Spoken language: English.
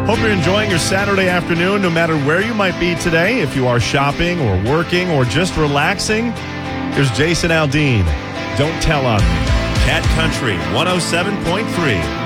Hope you're enjoying your Saturday afternoon, no matter where you might be today. If you are shopping or working or just relaxing, here's Jason Aldean. Don't tell on me. Cat Country 107.3.